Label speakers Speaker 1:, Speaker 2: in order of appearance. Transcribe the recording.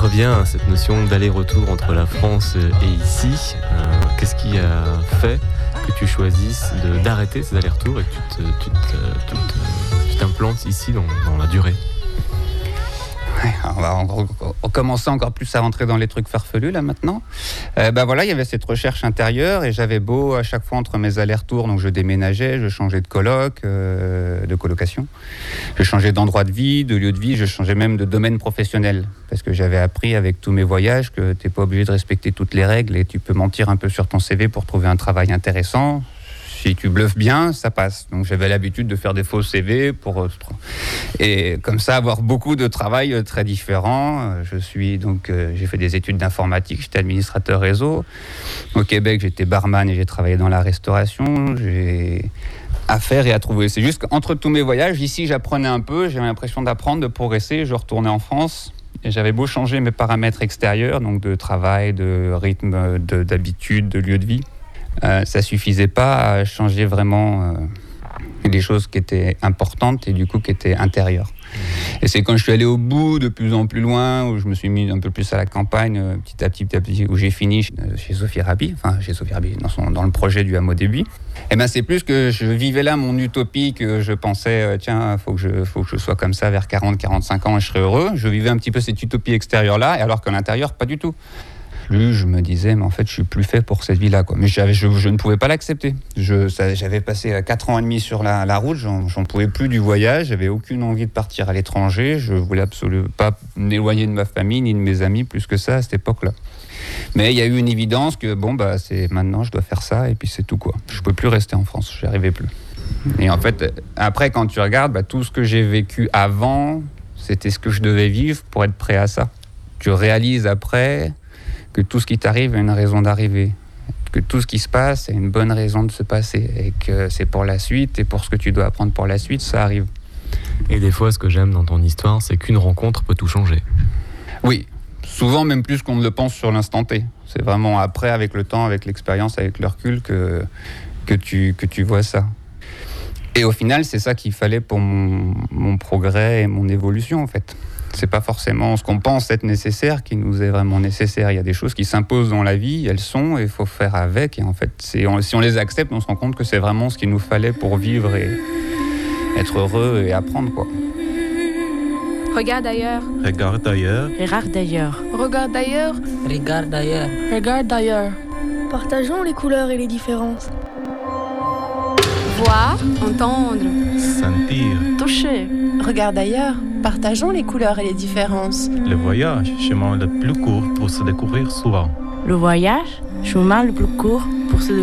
Speaker 1: revient à cette notion d'aller-retour entre la France et ici. Qu'est-ce qui a fait que tu choisisses d'arrêter ces allers-retours et que tu t'implantes ici dans la durée?
Speaker 2: Ouais, on va recommencer encore plus à rentrer dans les trucs farfelus là maintenant. Voilà, il y avait cette recherche intérieure et j'avais beau à chaque fois entre mes allers-retours, donc je déménageais, je changeais de colocation, je changeais d'endroit de vie, de lieu de vie, je changeais même de domaine professionnel parce que j'avais appris avec tous mes voyages que t'es pas obligé de respecter toutes les règles et tu peux mentir un peu sur ton CV pour trouver un travail intéressant. Si tu bluffes bien, ça passe. Donc j'avais l'habitude de faire des faux CV et comme ça avoir beaucoup de travail très différents. J'ai fait des études d'informatique, j'étais administrateur réseau. Au Québec, j'étais barman et j'ai travaillé dans la restauration. J'ai à faire et à trouver. C'est juste qu'entre tous mes voyages, ici j'apprenais un peu, j'avais l'impression d'apprendre, de progresser. Je retournais en France et j'avais beau changer mes paramètres extérieurs, donc de travail, de rythme, d'habitude, de lieu de vie. Ça suffisait pas à changer vraiment les choses qui étaient importantes et du coup qui étaient intérieures. Et c'est quand je suis allé au bout, de plus en plus loin, où je me suis mis un peu plus à la campagne, petit à petit, où j'ai fini chez Sophie Rabi, dans le projet du Hameau des Buis. Et c'est plus que je vivais là mon utopie, que je pensais, faut que je sois comme ça vers 40-45 ans et je serai heureux. Je vivais un petit peu cette utopie extérieure-là, alors qu'à l'intérieur, pas du tout. Je me disais, mais en fait, je suis plus fait pour cette vie-là, quoi. Mais je ne pouvais pas l'accepter. J'avais passé 4 ans et demi sur la route, j'en pouvais plus du voyage, j'avais aucune envie de partir à l'étranger, je voulais absolument pas m'éloigner de ma famille ni de mes amis plus que ça à cette époque-là. Mais il y a eu une évidence que c'est maintenant, je dois faire ça et puis c'est tout, quoi. Je peux plus rester en France, j'y arrivais plus. Et en fait, après, quand tu regardes, tout ce que j'ai vécu avant, c'était ce que je devais vivre pour être prêt à ça. Tu réalises après que tout ce qui t'arrive a une raison d'arriver, que tout ce qui se passe a une bonne raison de se passer, et que c'est pour la suite, et pour ce que tu dois apprendre pour la suite, ça arrive.
Speaker 1: Et des fois, ce que j'aime dans ton histoire, c'est qu'une rencontre peut tout changer.
Speaker 2: Oui, souvent même plus qu'on ne le pense sur l'instant T. C'est vraiment après, avec le temps, avec l'expérience, avec le recul, que tu vois ça. Et au final, c'est ça qu'il fallait pour mon progrès et mon évolution, en fait. C'est pas forcément ce qu'on pense être nécessaire qui nous est vraiment nécessaire. Il y a des choses qui s'imposent dans la vie, elles sont, et il faut faire avec. Et en fait, si on les accepte, on se rend compte que c'est vraiment ce qu'il nous fallait pour vivre et être heureux et apprendre, quoi.
Speaker 3: Regarde ailleurs.
Speaker 4: Regarde ailleurs.
Speaker 5: Regarde ailleurs.
Speaker 3: Regarde ailleurs.
Speaker 5: Regarde ailleurs.
Speaker 3: Regarde ailleurs.
Speaker 6: Partageons les couleurs et les différences.
Speaker 3: Voir, entendre,
Speaker 4: Sentir.
Speaker 3: toucher.
Speaker 5: Regarde ailleurs. Partageons les couleurs et les différences.
Speaker 4: Le voyage, chemin le plus court pour se découvrir souvent.
Speaker 5: Le voyage, chemin le plus court pour se